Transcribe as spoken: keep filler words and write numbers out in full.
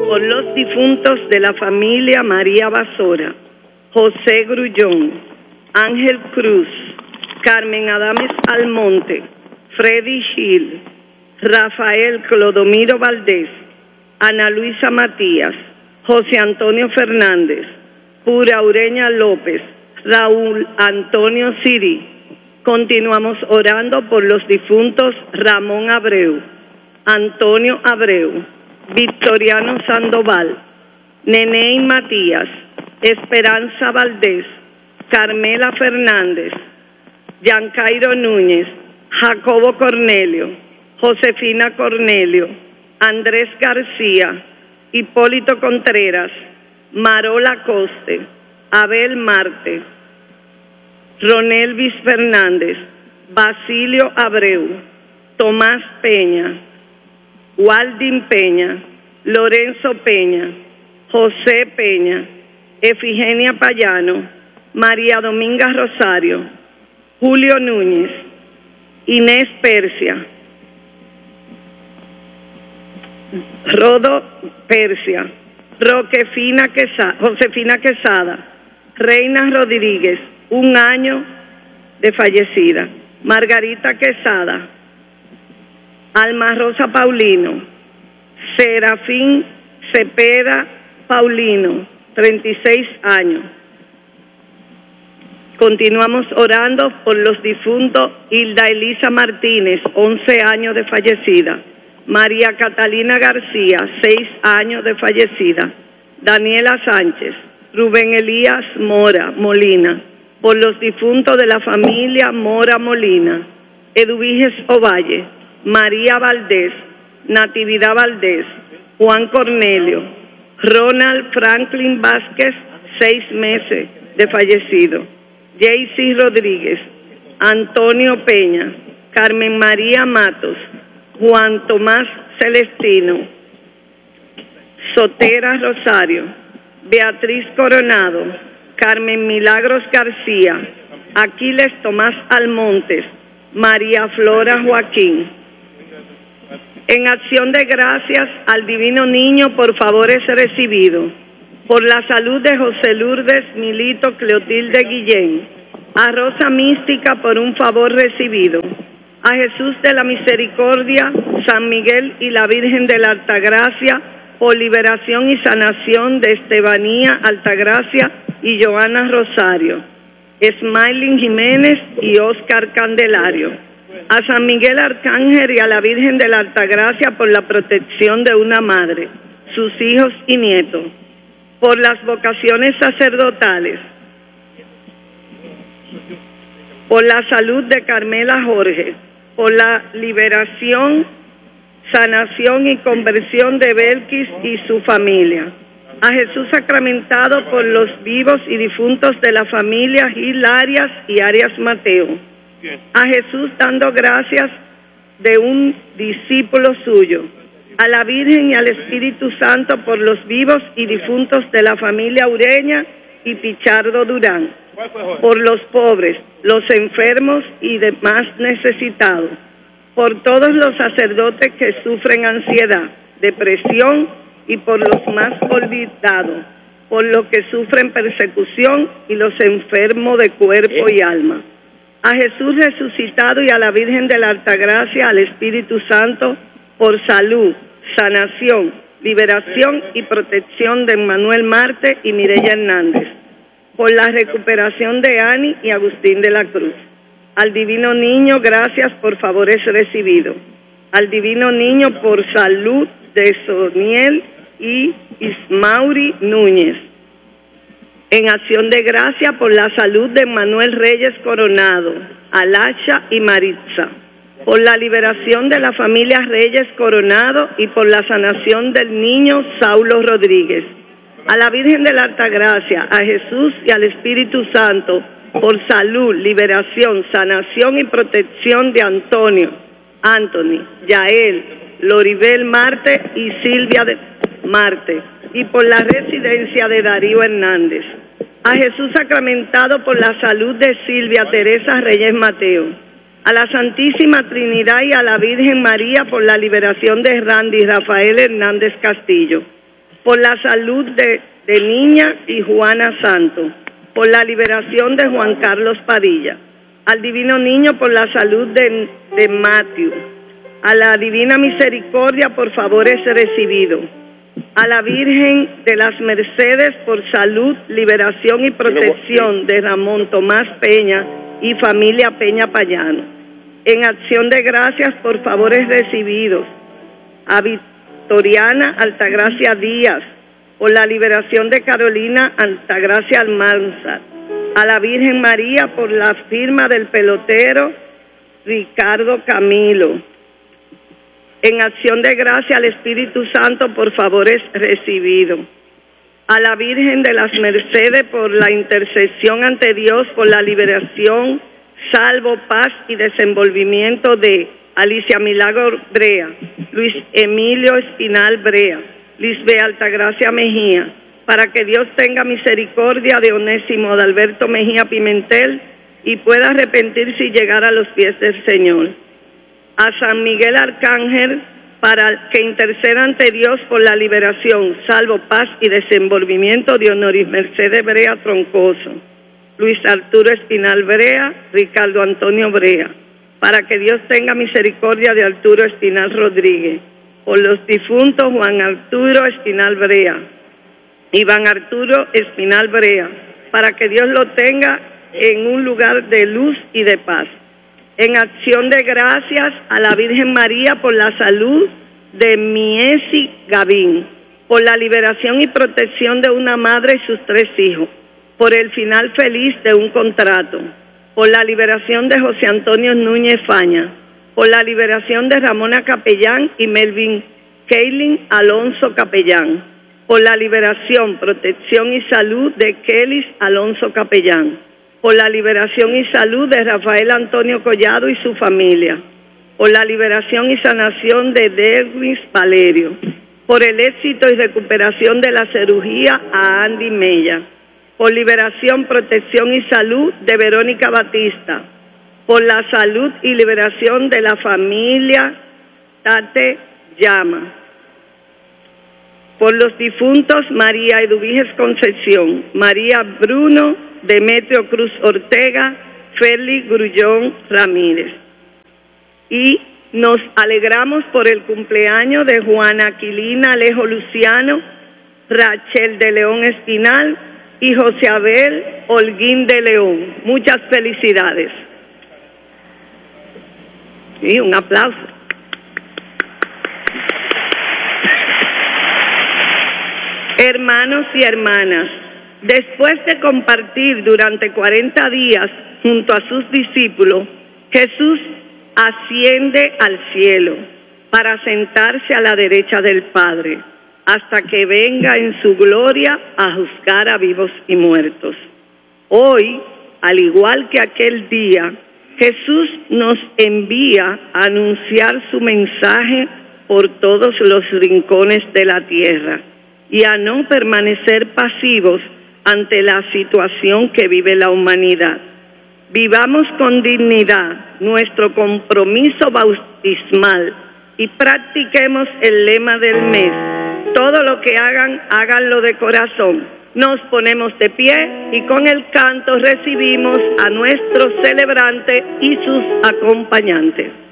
por los difuntos de la familia María Basora, José Grullón, Ángel Cruz, Carmen Adames Almonte, Freddy Gil, Rafael Clodomiro Valdés, Ana Luisa Matías, José Antonio Fernández, Pura Ureña López, Raúl Antonio Siri. Continuamos orando por los difuntos Ramón Abreu, Antonio Abreu, Victoriano Sandoval, Neney Matías, Esperanza Valdés, Carmela Fernández, Giancairo Núñez, Jacobo Cornelio, Josefina Cornelio, Andrés García, Hipólito Contreras, Marola Coste, Abel Marte, Ronelvis Fernández, Basilio Abreu, Tomás Peña, Waldin Peña, Lorenzo Peña, José Peña, Efigenia Payano, María Dominga Rosario, Julio Núñez, Inés Persia, Rodo Persia, Roquefina Quesada, Josefina Quesada, Reina Rodríguez, un año de fallecida, Margarita Quesada, Alma Rosa Paulino, Serafín Cepeda Paulino, treinta y seis años. Continuamos orando por los difuntos Hilda Elisa Martínez, once años de fallecida, María Catalina García, seis años de fallecida, Daniela Sánchez, Rubén Elías Mora Molina, por los difuntos de la familia Mora Molina, Eduviges Ovalle, María Valdés, Natividad Valdés, Juan Cornelio, Ronald Franklin Vázquez, seis meses de fallecido, Jaycee Rodríguez, Antonio Peña, Carmen María Matos, Juan Tomás Celestino, Sotera Rosario, Beatriz Coronado, Carmen Milagros García, Aquiles Tomás Almontes, María Flora Joaquín. En acción de gracias al Divino Niño por favores recibidos, por la salud de José Lourdes Milito Cleotilde Guillén, a Rosa Mística por un favor recibido, a Jesús de la Misericordia, San Miguel y la Virgen de la Altagracia, por liberación y sanación de Estebanía Altagracia y Joana Rosario, Smiling Jiménez y Oscar Candelario, a San Miguel Arcángel y a la Virgen de la Altagracia por la protección de una madre, sus hijos y nietos, por las vocaciones sacerdotales, por la salud de Carmela Jorge, por la liberación, sanación y conversión de Belkis y su familia, a Jesús sacramentado por los vivos y difuntos de la familia Gil Arias y Arias Mateo, a Jesús dando gracias de un discípulo suyo, a la Virgen y al Espíritu Santo por los vivos y difuntos de la familia Ureña y Pichardo Durán, por los pobres, los enfermos y demás necesitados, por todos los sacerdotes que sufren ansiedad, depresión y por los más olvidados, por los que sufren persecución y los enfermos de cuerpo y alma, a Jesús resucitado y a la Virgen de la Altagracia, al Espíritu Santo, por salud, sanación, liberación y protección de Manuel Marte y Mireya Hernández, por la recuperación de Ani y Agustín de la Cruz, al Divino Niño, gracias por favores recibidos, al Divino Niño por salud de Soniel y Ismauri Núñez, en acción de gracia por la salud de Manuel Reyes Coronado, Alacha y Maritza, por la liberación de la familia Reyes Coronado y por la sanación del niño Saulo Rodríguez, a la Virgen de la Altagracia, a Jesús y al Espíritu Santo, por salud, liberación, sanación y protección de Antonio, Anthony, Yael, Loribel Marte y Silvia de Marte, y por la residencia de Darío Hernández, a Jesús sacramentado por la salud de Silvia Teresa Reyes Mateo, a la Santísima Trinidad y a la Virgen María por la liberación de Randy Rafael Hernández Castillo, por la salud de, de Niña y Juana Santo, por la liberación de Juan Carlos Padilla, al Divino Niño por la salud de, de Matthew, a la Divina Misericordia por favores recibidos, a la Virgen de las Mercedes por salud, liberación y protección de Ramón Tomás Peña y familia Peña Payano, en acción de gracias por favores recibidos, a Victoriana Altagracia Díaz por la liberación de Carolina Altagracia Almanzar, a la Virgen María por la firma del pelotero Ricardo Camilo, en acción de gracia al Espíritu Santo por favores recibidos, a la Virgen de las Mercedes por la intercesión ante Dios por la liberación, salvo, paz y desenvolvimiento de Alicia Milagro Brea, Luis Emilio Espinal Brea, Lisbeth Altagracia Mejía, para que Dios tenga misericordia de Onésimo de Alberto Mejía Pimentel y pueda arrepentirse y llegar a los pies del Señor. A San Miguel Arcángel, para que interceda ante Dios por la liberación, salvo, paz y desenvolvimiento de Honoris Mercedes Brea Troncoso, Luis Arturo Espinal Brea, Ricardo Antonio Brea, para que Dios tenga misericordia de Arturo Espinal Rodríguez, por los difuntos Juan Arturo Espinal Brea, Iván Arturo Espinal Brea, para que Dios lo tenga en un lugar de luz y de paz. En acción de gracias a la Virgen María por la salud de Miesi Gavín, por la liberación y protección de una madre y sus tres hijos, por el final feliz de un contrato, por la liberación de José Antonio Núñez Faña, por la liberación de Ramona Capellán y Melvin Keilin Alonso Capellán, por la liberación, protección y salud de Kelis Alonso Capellán, por la liberación y salud de Rafael Antonio Collado y su familia, por la liberación y sanación de Derwis Valerio, por el éxito y recuperación de la cirugía a Andy Mella, por liberación, protección y salud de Verónica Batista, por la salud y liberación de la familia Tate Llama, por los difuntos María Eduviges Concepción, María Bruno, Demetrio Cruz Ortega, Félix Grullón Ramírez. Y nos alegramos por el cumpleaños de Juana Aquilina Alejo Luciano, Rachel de León Espinal y José Abel Holguín de León. Muchas felicidades. Y un aplauso. Hermanos y hermanas, después de compartir durante cuarenta días junto a sus discípulos, Jesús asciende al cielo para sentarse a la derecha del Padre, hasta que venga en su gloria a juzgar a vivos y muertos. Hoy, al igual que aquel día, Jesús nos envía a anunciar su mensaje por todos los rincones de la tierra y a no permanecer pasivos ante la situación que vive la humanidad. Vivamos con dignidad nuestro compromiso bautismal y practiquemos el lema del mes. Todo lo que hagan, háganlo de corazón. Nos ponemos de pie y con el canto recibimos a nuestro celebrante y sus acompañantes.